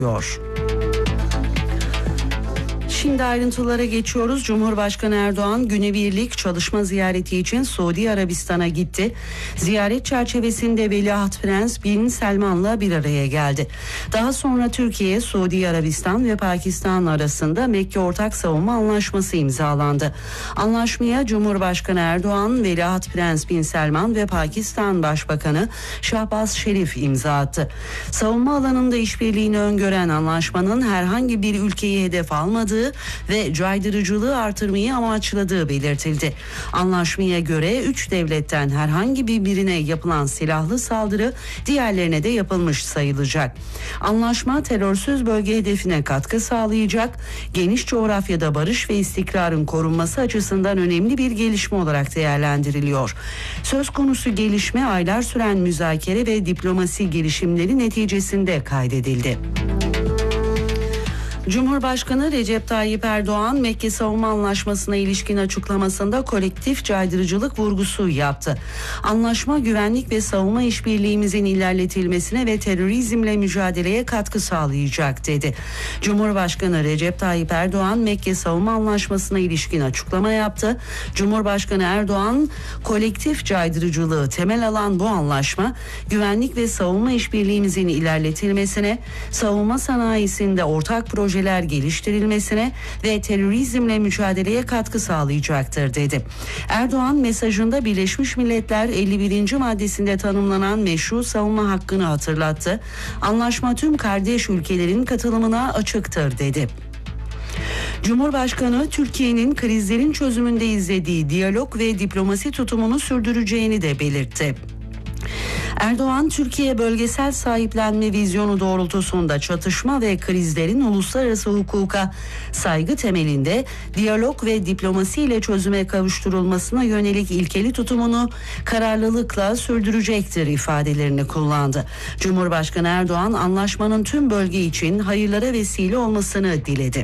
Şimdi ayrıntılara geçiyoruz. Cumhurbaşkanı Erdoğan günübirlik çalışma ziyareti için Suudi Arabistan'a gitti. Ziyaret çerçevesinde Veliaht Prens Bin Selman'la bir araya geldi. Daha sonra Türkiye, Suudi Arabistan ve Pakistan arasında Mekke Ortak Savunma Anlaşması imzalandı. Anlaşmaya Cumhurbaşkanı Erdoğan, Veliaht Prens Bin Selman ve Pakistan Başbakanı Şahbaz Şerif imza attı. Savunma alanında işbirliğini öngören anlaşmanın herhangi bir ülkeyi hedef almadığı ve caydırıcılığı artırmayı amaçladığı belirtildi. Anlaşmaya göre 3 devletten herhangi birine yapılan silahlı saldırı diğerlerine de yapılmış sayılacak. Anlaşma terörsüz bölge hedefine katkı sağlayacak, geniş coğrafyada barış ve istikrarın korunması açısından önemli bir gelişme olarak değerlendiriliyor. Söz konusu gelişme aylar süren müzakere ve diplomasi girişimleri neticesinde kaydedildi. Cumhurbaşkanı Recep Tayyip Erdoğan, Mekke Savunma Anlaşması'na ilişkin açıklamasında kolektif caydırıcılık vurgusu yaptı. Anlaşma güvenlik ve savunma işbirliğimizin ilerletilmesine ve terörizmle mücadeleye katkı sağlayacak dedi. Cumhurbaşkanı Recep Tayyip Erdoğan, Mekke Savunma Anlaşması'na ilişkin açıklama yaptı. Cumhurbaşkanı Erdoğan, kolektif caydırıcılığı temel alan bu anlaşma, güvenlik ve savunma işbirliğimizin ilerletilmesine, savunma sanayisinde ortak projeler geliştirilmesine ve terörizmle mücadeleye katkı sağlayacaktır dedi. Erdoğan mesajında Birleşmiş Milletler 51. maddesinde tanımlanan meşru savunma hakkını hatırlattı. Anlaşma tüm kardeş ülkelerin katılımına açıktır dedi. Cumhurbaşkanı Türkiye'nin krizlerin çözümünde izlediği diyalog ve diplomasi tutumunu sürdüreceğini de belirtti. Erdoğan, Türkiye bölgesel sahiplenme vizyonu doğrultusunda çatışma ve krizlerin uluslararası hukuka saygı temelinde diyalog ve diplomasiyle çözüme kavuşturulmasına yönelik ilkeli tutumunu kararlılıkla sürdürecektir ifadelerini kullandı. Cumhurbaşkanı Erdoğan, anlaşmanın tüm bölge için hayırlara vesile olmasını diledi.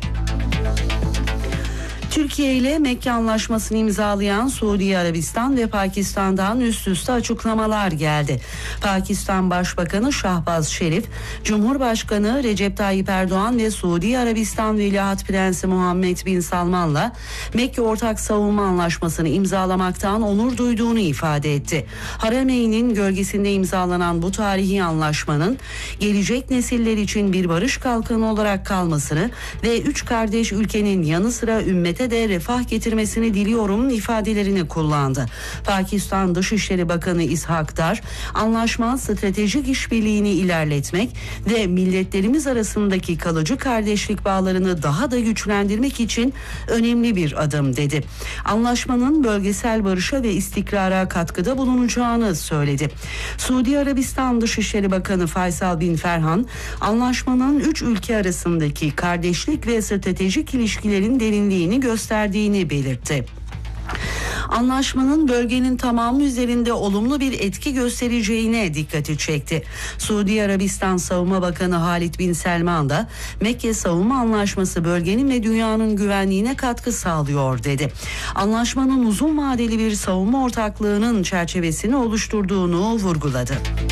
Türkiye ile Mekke Anlaşması'nı imzalayan Suudi Arabistan ve Pakistan'dan üst üste açıklamalar geldi. Pakistan Başbakanı Şahbaz Şerif, Cumhurbaşkanı Recep Tayyip Erdoğan ve Suudi Arabistan Veliaht Prensi Muhammed Bin Salman'la Mekke Ortak Savunma Anlaşması'nı imzalamaktan onur duyduğunu ifade etti. Harameyn'in gölgesinde imzalanan bu tarihi anlaşmanın gelecek nesiller için bir barış kalkanı olarak kalmasını ve 3 kardeş ülkenin yanı sıra ümmete de refah getirmesini diliyorum ifadelerini kullandı. Pakistan Dışişleri Bakanı İshak Dar, anlaşma stratejik işbirliğini ilerletmek ve milletlerimiz arasındaki kalıcı kardeşlik bağlarını daha da güçlendirmek için önemli bir adım dedi. Anlaşmanın bölgesel barışa ve istikrara katkıda bulunacağını söyledi. Suudi Arabistan Dışişleri Bakanı Faysal Bin Ferhan, anlaşmanın 3 ülke arasındaki kardeşlik ve stratejik ilişkilerin derinliğini gösterdiğini belirtti. Anlaşmanın bölgenin tamamı üzerinde olumlu bir etki göstereceğine dikkati çekti. Suudi Arabistan Savunma Bakanı Halid Bin Selman da Mekke Savunma Anlaşması bölgenin ve dünyanın güvenliğine katkı sağlıyor dedi. Anlaşmanın uzun vadeli bir savunma ortaklığının çerçevesini oluşturduğunu vurguladı.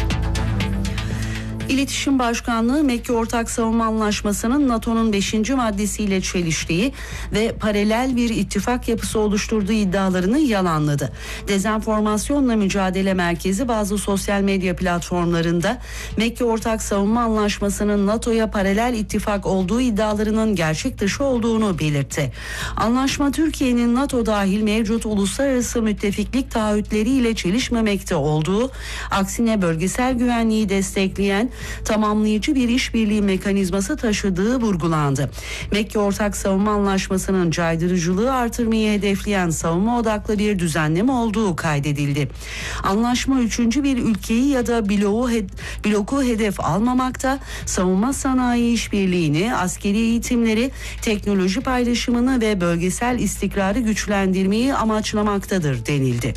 İletişim Başkanlığı, Mekke Ortak Savunma Anlaşması'nın NATO'nun 5. maddesiyle çeliştiği ve paralel bir ittifak yapısı oluşturduğu iddialarını yalanladı. Dezenformasyonla Mücadele Merkezi bazı sosyal medya platformlarında Mekke Ortak Savunma Anlaşması'nın NATO'ya paralel ittifak olduğu iddialarının gerçek dışı olduğunu belirtti. Anlaşma, Türkiye'nin NATO dahil mevcut uluslararası müttefiklik taahhütleriyle çelişmemekte olduğu, aksine bölgesel güvenliği destekleyen tamamlayıcı bir işbirliği mekanizması taşıdığı vurgulandı. Mekke Ortak Savunma Anlaşması'nın caydırıcılığı artırmayı hedefleyen savunma odaklı bir düzenleme olduğu kaydedildi. Anlaşma 3. bir ülkeyi ya da bloku hedef almamakta, savunma sanayi işbirliğini, askeri eğitimleri, teknoloji paylaşımını ve bölgesel istikrarı güçlendirmeyi amaçlamaktadır denildi.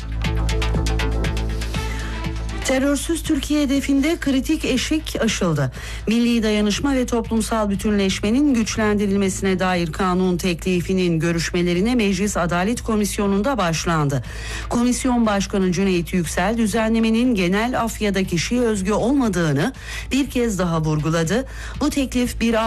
Terörsüz Türkiye hedefinde kritik eşik aşıldı. Milli dayanışma ve toplumsal bütünleşmenin güçlendirilmesine dair kanun teklifinin görüşmelerine Meclis Adalet Komisyonu'nda başlandı. Komisyon Başkanı Cüneyt Yüksel, düzenlemenin genel af ya da kişiye özgü olmadığını bir kez daha vurguladı. Bu teklif bir